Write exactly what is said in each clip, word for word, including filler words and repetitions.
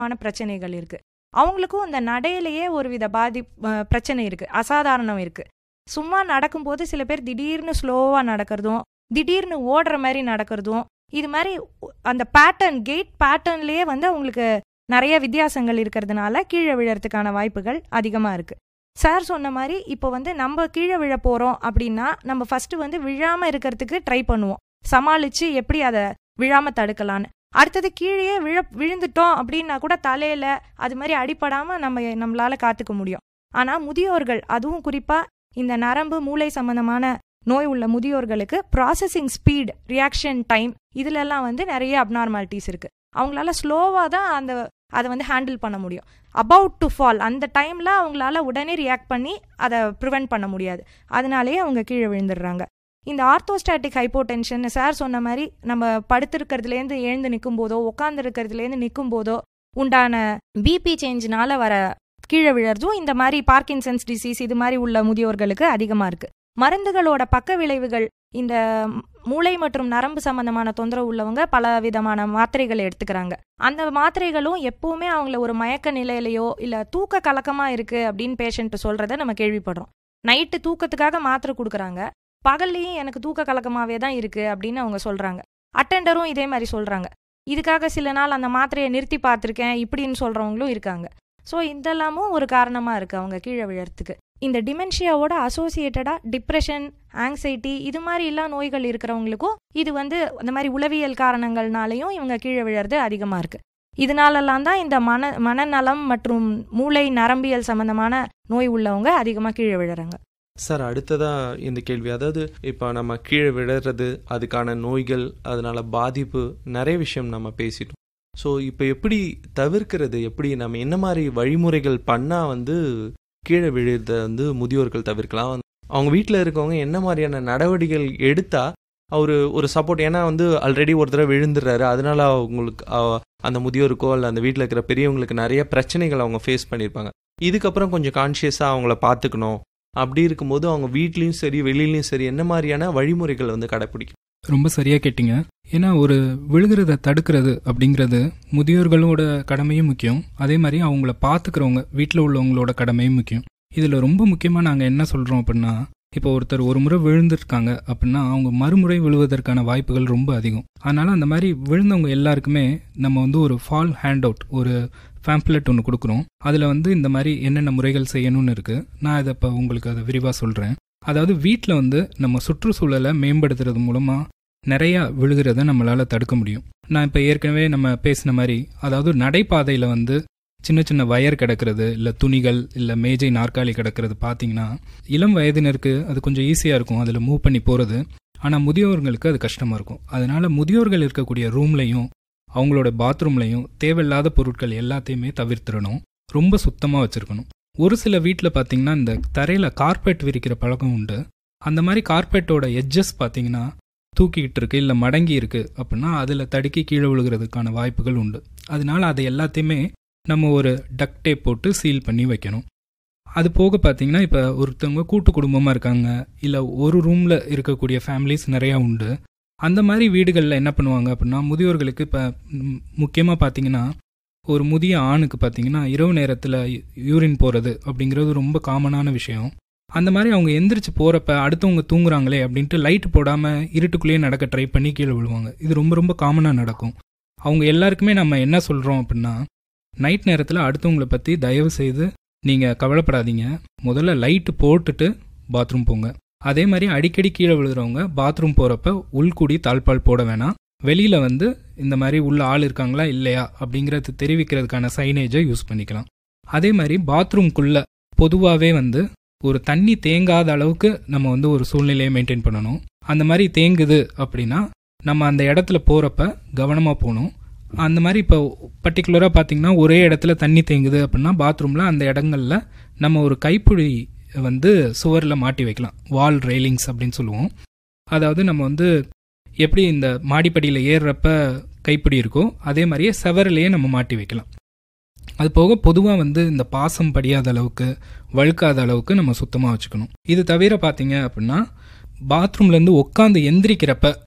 பிரச்சனைகள் இருக்கு. அவங்களுக்கும் இந்த நடையிலேயே ஒரு வித பாதி பிரச்சனை இருக்கு, அசாதாரணம் இருக்கு. சும்மா நடக்கும்போது சில பேர் திடீர்னு ஸ்லோவா நடக்கிறதும் திடீர்னு ஓடுற மாதிரி நடக்கிறதும், இது மாதிரி அந்த பேட்டர்ன் கெயிட் பேட்டர்ன்லயே வந்து அவங்களுக்கு நிறைய வித்தியாசங்கள் இருக்கிறதுனால கீழே விழறதுக்கான வாய்ப்புகள் அதிகமா இருக்கு. சார் சொன்ன மாதிரி இப்போ வந்து நம்ம கீழே விழ போறோம் அப்படின்னா நம்ம ஃபர்ஸ்ட் வந்து விழாம இருக்கிறதுக்கு ட்ரை பண்ணுவோம், சமாளிச்சு எப்படி அதை விழாம தடுக்கலான்னு. அடுத்தது கீழே விழ விழுந்துட்டோம் அப்படின்னா கூட தலையில அது மாதிரி அடிப்படாம நம்ம நம்மளால காத்துக்க முடியும். ஆனா முதியோர்கள், அதுவும் குறிப்பா இந்த நரம்பு மூளை சம்பந்தமான நோய் உள்ள முதியோர்களுக்கு ப்ராசஸிங் ஸ்பீட், ரியாக்ஷன் டைம், இதுல எல்லாம் வந்து நிறைய அப்நார்மாலிட்டிஸ் இருக்கு. அவங்களால ஸ்லோவா தான் அந்த அதை வந்து ஹேண்டில் பண்ண முடியும். அபவுட் டு ஃபால் அந்த டைம்ல அவங்களால உடனே ரியாக்ட் பண்ணி அதை ப்ரிவென்ட் பண்ண முடியாது, அதனாலேயே அவங்க கீழே விழுந்துடுறாங்க. இந்த ஆர்த்தோஸ்டாட்டிக் ஹைப்போடென்ஷன் சார் சொன்ன மாதிரி நம்ம படுத்திருக்கிறதுலேருந்து எழுந்து நிற்கும் போதோ உட்கார்ந்து இருக்கிறதுலேருந்து நிற்கும் போதோ உண்டான பிபி சேஞ்சினால வர கீழே விழறதும் இந்த மாதிரி பார்க்கின்சன்ஸ் டிசீஸ் இது மாதிரி உள்ள முதியோர்களுக்கு அதிகமா இருக்கு. மருந்துகளோட பக்க விளைவுகள், இந்த மூளை மற்றும் நரம்பு சம்பந்தமான தொந்தரவு உள்ளவங்க பல விதமான மாத்திரைகளை எடுத்துக்கிறாங்க. அந்த மாத்திரைகளும் எப்பவுமே அவங்கள ஒரு மயக்க நிலையிலையோ இல்ல தூக்க கலக்கமா இருக்கு அப்படின்னு பேஷண்ட் சொல்றத நம்ம கேள்விப்படுறோம். நைட்டு தூக்கத்துக்காக மாத்திரை கொடுக்குறாங்க, பகல்லையும் எனக்கு தூக்க கலக்கமாவே தான் இருக்கு அப்படின்னு அவங்க சொல்றாங்க. அட்டெண்டரும் இதே மாதிரி சொல்றாங்க. இதுக்காக சில நாள் அந்த மாத்திரையை நிறுத்தி பார்த்துருக்கேன் இப்படின்னு சொல்றவங்களும் இருக்காங்க. ஸோ இதெல்லாமும் ஒரு காரணமா இருக்கு அவங்க கீழே விழறதுக்கு. இந்த டிமென்ஷியாவோட அசோசியேட்டடா டிப்ரெஷன், ஆங்ஸைட்டி இது மாதிரி எல்லா நோய்கள் இருக்கிறவங்களுக்கும் இது வந்து இந்த மாதிரி உளவியல் காரணங்கள்னாலையும் இவங்க கீழே விழறது அதிகமா இருக்கு. இதனாலலாம் தான் இந்த மன மனநலம் மற்றும் மூளை நரம்பியல் சம்பந்தமான நோய் உள்ளவங்க அதிகமாக கீழே விழுறாங்க. சார், அடுத்ததா இந்த கேள்வி, அதாவது இப்போ நம்ம கீழே விழுறது, அதுக்கான நோய்கள், அதனால பாதிப்பு, நிறைய விஷயம் நம்ம பேசிட்டோம். ஸோ இப்போ எப்படி தவிர்க்கிறது, எப்படி நம்ம என்ன மாதிரி வழிமுறைகள் பண்ணால் வந்து கீழே விழுறத வந்து முதியோர்கள் தவிர்க்கலாம்? அவங்க வீட்டில் இருக்கவங்க என்ன மாதிரியான நடவடிக்கைகள் எடுத்தா அவர் ஒரு சப்போர்ட், ஏன்னா வந்து ஆல்ரெடி ஒரு தடவை விழுந்துடுறாரு, அதனால அவங்களுக்கு அந்த முதியோருக்கோ இல்லை அந்த வீட்டில் இருக்கிற பெரியவங்களுக்கு நிறைய பிரச்சனைகள் அவங்க ஃபேஸ் பண்ணியிருப்பாங்க. இதுக்கப்புறம் கொஞ்சம் கான்ஷியஸாக அவங்கள பார்த்துக்கணும். அப்படி இருக்கும்போது அவங்க வீட்லேயும் சரி வெளியிலையும் சரி என்ன மாதிரியான வழிமுறைகள் வந்து கடைப்பிடிக்கும்? ரொம்ப சரியாக கேட்டிங்க. ஏன்னா ஒரு விழுகிறத தடுக்கிறது அப்படிங்கிறது முதியோர்களோட கடமையும் முக்கியம், அதே மாதிரி அவங்கள பார்த்துக்கிறவங்க வீட்டில் உள்ளவங்களோட கடமையும் முக்கியம். இதில் ரொம்ப முக்கியமாக நாங்கள் என்ன சொல்கிறோம் அப்படின்னா, இப்போ ஒருத்தர் ஒரு முறை விழுந்திருக்காங்க அப்படின்னா அவங்க மறுமுறை விழுவதற்கான வாய்ப்புகள் ரொம்ப அதிகம். அதனால் அந்த மாதிரி விழுந்தவங்க எல்லாருக்குமே நம்ம வந்து ஒரு ஃபால் ஹேண்ட் அவுட், ஒரு பேம்ப்ளெட் ஒன்று கொடுக்குறோம். அதில் வந்து இந்த மாதிரி என்னென்ன முறைகள் செய்யணும்னு இருக்குது. நான் இதை இப்போ உங்களுக்கு அதை விரிவாக சொல்கிறேன். அதாவது வீட்டில் வந்து நம்ம சுற்றுச்சூழலை மேம்படுத்துறது மூலமாக நிறையா விழுகிறத நம்மளால் தடுக்க முடியும். நான் இப்போ ஏற்கனவே நம்ம பேசின மாதிரி, அதாவது நடைபாதையில் வந்து சின்ன சின்ன வயர் கிடக்கிறது, இல்லை துணிகள், இல்லை மேஜை நாற்காலி கிடக்கிறது பார்த்தீங்கன்னா இளம் வயதினருக்கு அது கொஞ்சம் ஈஸியாக இருக்கும் அதில் மூவ் பண்ணி போகிறது. ஆனால் முதியோர்களுக்கு அது கஷ்டமாக இருக்கும். அதனால் முதியோர்கள் இருக்கக்கூடிய ரூம்லையும் அவங்களோட பாத்ரூம்லையும் தேவையில்லாத பொருட்கள் எல்லாத்தையுமே தவிர்த்திடணும், ரொம்ப சுத்தமாக வச்சுருக்கணும். ஒரு சில வீட்டில் பார்த்தீங்கன்னா இந்த தரையில் கார்பெட் விரிக்கிற பழக்கம் உண்டு. அந்த மாதிரி கார்பெட்டோட எட்ஜஸ் பார்த்தீங்கன்னா தூக்கிக்கிட்டு இருக்கு இல்லை மடங்கி இருக்குது அப்படின்னா அதில் தடுக்கி கீழே விழுகிறதுக்கான வாய்ப்புகள் உண்டு. அதனால அதை எல்லாத்தையுமே நம்ம ஒரு டக்ட் டேப் போட்டு சீல் பண்ணி வைக்கணும். அது போக பார்த்தீங்கன்னா இப்போ ஒருத்தவங்க கூட்டு குடும்பமாக இருக்காங்க, இல்லை ஒரு ரூமில் இருக்கக்கூடிய ஃபேமிலிஸ் நிறையா உண்டு. அந்த மாதிரி வீடுகளில் என்ன பண்ணுவாங்க அப்படின்னா முதியோர்களுக்கு இப்போ முக்கியமாக பார்த்தீங்கன்னா ஒரு முதிய ஆணுக்கு பார்த்தீங்கன்னா இரவு நேரத்தில் யூரின் போகிறது அப்படிங்கிறது ரொம்ப காமனான விஷயம். அந்த மாதிரி அவங்க எந்திரிச்சு போகிறப்ப அடுத்தவங்க தூங்குறாங்களே அப்படின்ட்டு லைட் போடாமல் இருட்டுக்குள்ளேயே நடக்க ட்ரை பண்ணி கீழே விழுவாங்க. இது ரொம்ப ரொம்ப காமனாக நடக்கும். அவங்க எல்லாருக்குமே நம்ம என்ன சொல்கிறோம் அப்படின்னா, நைட் நேரத்தில் அடுத்தவங்களை பற்றி தயவு செய்து நீங்கள் கவலைப்படாதீங்க, முதல்ல லைட்டு போட்டுட்டு பாத்ரூம் போங்க. அதே மாதிரி அடிக்கடி கீழே விழுகிறவங்க பாத்ரூம் போகிறப்ப உள்கூடி தாழ்பால் போட வேணாம். வெளியில் வந்து இந்த மாதிரி உள்ள ஆள் இருக்காங்களா இல்லையா அப்படிங்கிறது தெரிவிக்கிறதுக்கான சைனேஜை யூஸ் பண்ணிக்கலாம். அதே மாதிரி பாத்ரூம்குள்ளே பொதுவாகவே வந்து ஒரு தண்ணி தேங்காத அளவுக்கு நம்ம வந்து ஒரு சூழ்நிலையை மெயின்டைன் பண்ணணும். அந்த மாதிரி தேங்குது அப்படின்னா நம்ம அந்த இடத்துல போகிறப்ப கவனமாக போகணும். அந்த மாதிரி இப்போ பர்டிகுலராக பார்த்தீங்கன்னா ஒரே இடத்துல தண்ணி தேங்குது அப்படின்னா பாத்ரூமில் அந்த இடங்கள்ல நம்ம ஒரு கைப்பிடி வந்து சுவரில் மாட்டி வைக்கலாம், வால் ரெயிலிங்ஸ் அப்படின்னு சொல்லுவோம். அதாவது நம்ம வந்து எப்படி இந்த மாடிப்படியில் ஏறுறப்ப கைப்பிடி இருக்கோ அதே மாதிரியே செவரிலேயே நம்ம மாட்டி வைக்கலாம். அது போக பொதுவாக வந்து இந்த பாசம் படியாத அளவுக்கு வழுக்காத அளவுக்கு நம்ம சுத்தமாக வச்சுக்கணும். இது தவிர பார்த்தீங்க அப்படின்னா பாத்ரூம்லேருந்து உட்காந்து எந்திரிக்கிறப்ப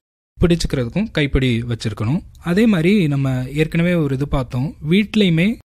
பிடிச்சிக்கிறதுக்கும் கைப்பிடி வச்சிருக்கணும். அதே மாதிரி நம்ம ஏற்கனவே ஒரு இது பார்த்தோம், வீட்லேயுமே